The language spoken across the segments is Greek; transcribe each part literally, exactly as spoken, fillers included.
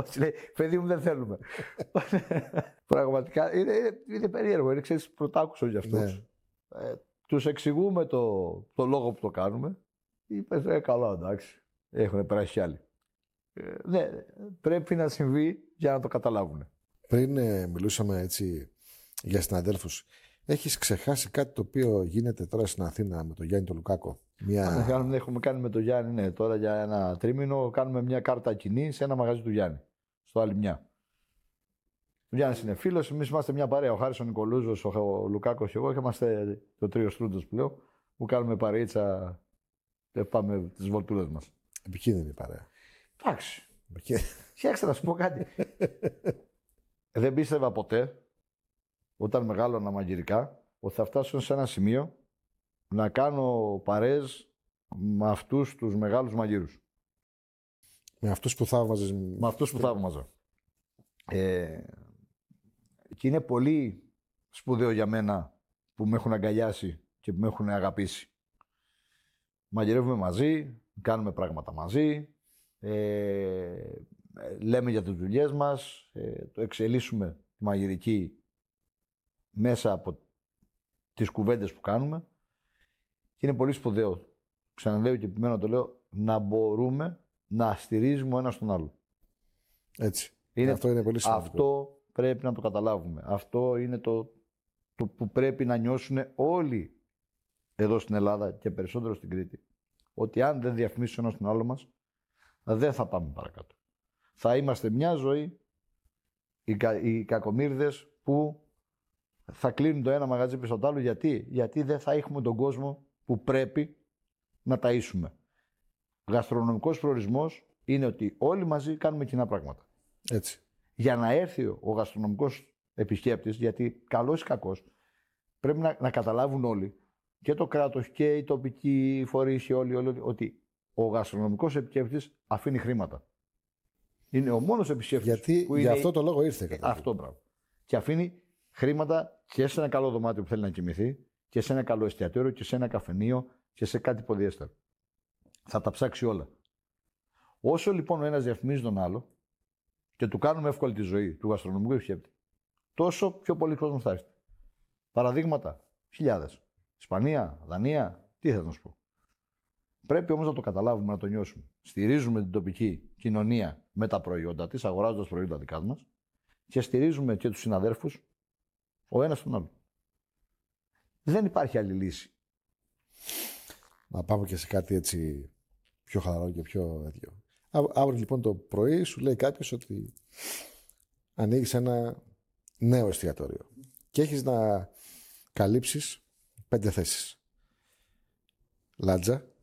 Έτσι λέει, παιδί μου δεν θέλουμε. Πραγματικά είναι, είναι, είναι περίεργο, είναι ξέρεις πρωτάκουσο για αυτούς. Ναι. Ε, τους εξηγούμε το, το λόγο που το κάνουμε. Είπες, ε, καλά, εντάξει, έχουν περάσει άλλοι. Ε, ναι, πρέπει να συμβεί για να το καταλάβουν. Πριν ε, μιλούσαμε έτσι για συναδέλφους, έχεις ξεχάσει κάτι το οποίο γίνεται τώρα στην Αθήνα με τον Γιάννη τον Λουκάκο? Μια... Κάνουμε, έχουμε κάνει με τον Γιάννη, ναι, τώρα για ένα τρίμηνο κάνουμε μια κάρτα κοινή σε ένα μαγαζί του Γιάννη, στο Αλιμιά. Ο Γιάννης είναι φίλος, εμείς είμαστε μια παρέα. Ο Χάρης ο Νικολούζος, ο Λουκάκος και εγώ, και είμαστε το τρίο Στρούντος που λέω, που κάνουμε παρείτσα και πάμε τις βολτούλες μας. Επικίνδυνη παρέα. Εντάξει. Φτιάξτε να σου πω κάτι. Δεν πίστευα ποτέ, όταν μεγάλωνα μαγειρικά, ότι θα φτάσω σε ένα σημείο να κάνω παρέες με αυτούς τους μεγάλους μαγείρους. Με αυτούς που θαύμαζες. Με αυτούς που θαύμαζα. Ε, και είναι πολύ σπουδαίο για μένα που με έχουν αγκαλιάσει και που με έχουν αγαπήσει. Μαγειρεύουμε μαζί, κάνουμε πράγματα μαζί, ε, λέμε για τις δουλειές μας, ε, το εξελίσσουμε τη μαγειρική μέσα από τις κουβέντες που κάνουμε. Και είναι πολύ σπουδαίο, ξαναλέω και επιμένω το λέω, να μπορούμε να στηρίζουμε ο ένας τον άλλο. Έτσι. Είναι, αυτό είναι πολύ σημαντικό. Αυτό πρέπει να το καταλάβουμε. Αυτό είναι το, το που πρέπει να νιώσουν όλοι εδώ στην Ελλάδα και περισσότερο στην Κρήτη. Ότι αν δεν διαφημίσουμε ένας τον άλλο μας, δεν θα πάμε παρακάτω. Θα είμαστε μια ζωή οι, κα, οι κακομοίρδες που θα κλείνουν το ένα μαγαζί πίσω το άλλο. Γιατί? Γιατί δεν θα έχουμε τον κόσμο που πρέπει να ταΐσουμε. Γαστρονομικός προορισμός είναι ότι όλοι μαζί κάνουμε κοινά πράγματα. Έτσι. Για να έρθει ο γαστρονομικός επισκέπτης, γιατί καλός ή κακός, πρέπει να, να καταλάβουν όλοι, και το κράτος και οι τοπικοί φορείς και όλοι, όλοι, ότι ο γαστρονομικός επισκέπτης αφήνει χρήματα. Είναι ο μόνος επισκέπτης. Γιατί που για είναι... αυτό το λόγο ήρθε. Κατά αυτό πράγμα. Και αφήνει χρήματα και σε ένα καλό δωμάτιο που θέλει να κοιμηθεί, και σε ένα καλό εστιατόριο, και σε ένα καφενείο, και σε κάτι ποδιέστερο. Θα τα ψάξει όλα. Όσο λοιπόν ο ένας διαφημίζει τον άλλο και του κάνουμε εύκολη τη ζωή του γαστρονομικού επισκέπτη, τόσο πιο πολύ κόσμο θα έρθει. Παραδείγματα, χιλιάδες. Ισπανία, Δανία, τι θες να σου πω. Πρέπει όμως να το καταλάβουμε, να το νιώσουμε. Στηρίζουμε την τοπική κοινωνία με τα προϊόντα της, αγοράζοντας προϊόντα δικά μας, και στηρίζουμε και τους συναδέρφους ο ένας τον άλλο. Δεν υπάρχει άλλη λύση. Να πάμε και σε κάτι έτσι πιο χαλαρό και πιο τέτοιο. Αύριο λοιπόν το πρωί σου λέει κάποιος ότι ανοίγεις ένα νέο εστιατόριο και έχεις να καλύψεις πέντε θέσεις. Λάτζα,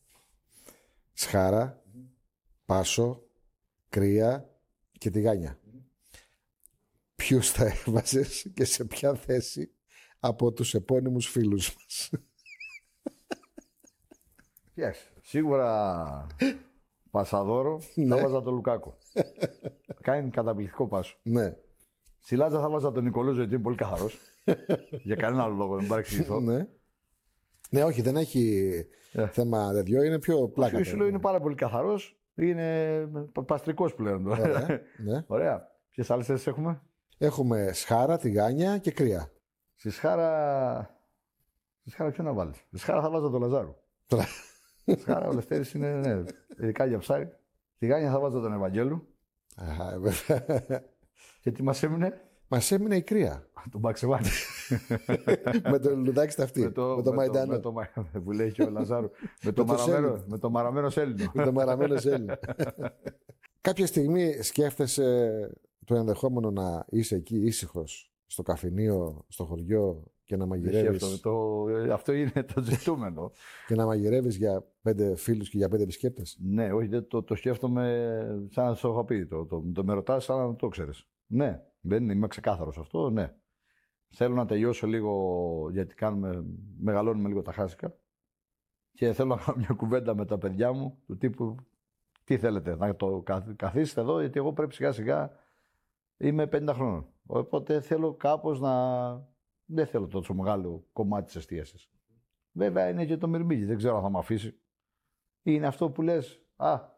Σχάρα, Πάσο, Κρύα και Τηγάνια. Ποιους θα έβαζες και σε ποια θέση από τους επώνυμους φίλους μας? Yes. Σίγουρα Πασαδόρο θα βάζα τον Λουκάκο. Κάνει καταπληκτικό Πάσο. Ναι. Στη Λάτζα θα βάζα τον Νικολούζο, γιατί είναι πολύ καθαρός. Για κανένα άλλο λόγο, δεν παρεξηγηθώ. Ναι. Ναι, όχι, δεν έχει yeah. θέμα τέτοιο, είναι πιο πλάκα. Ο Σιλό είναι πάρα πολύ καθαρός, είναι παστρικός πλέον. Ωραία. Ναι. Ωραία. Ποιες άλλες θέσεις έχουμε? Έχουμε Σχάρα, Τηγάνια και Κρύα. Στη Σχάρα. Στη Σχάρα ποιο να βάλεις? Στη Σχάρα θα βάζα τον Λαζάρου. Στη Σχάρα ο Λευτέρης είναι, ναι, ειδικά για ψάρι. Τηγάνια θα βάζα τον Ευαγγέλου. Αχα, βέβαια. Και τι μας έμεινε? Μας έμεινε η Κρύα. Τον Μπαξεβάνη. Με το λουδάκι στα αυτή. Με το, με το Μαϊντάνο. Με το, με το, που λέει και ο Λαζάρου. με, το μαραμένο, με το μαραμένο Σέλινο. Με το μαραμένο Σέλινο. Κάποια στιγμή σκέφτεσαι το ενδεχόμενο να είσαι εκεί ήσυχος, στο καφενείο, στο χωριό και να μαγειρεύεις? Το, αυτό είναι το ζητούμενο. Και να μαγειρεύεις για πέντε φίλους και για πέντε επισκέπτες. Ναι, όχι, δεν το, το σκέφτομαι σαν να το έχω πει. Το, το, το με ρωτάς σαν να το ξέρεις. Ναι, δεν είμαι ξεκάθαρος αυτό, ναι. Θέλω να τελειώσω λίγο, γιατί κάνουμε, μεγαλώνουμε λίγο τα χάσικα, και θέλω να κάνω μια κουβέντα με τα παιδιά μου του τύπου τι θέλετε, να το καθίσετε εδώ, γιατί εγώ πρέπει σιγά σιγά, είμαι πενήντα χρόνων. Οπότε θέλω κάπως να... Δεν θέλω τόσο μεγάλο κομμάτι της εστίασης. Βέβαια είναι και το μυρμήγκι, δεν ξέρω αν θα με αφήσει. Είναι αυτό που λες, α,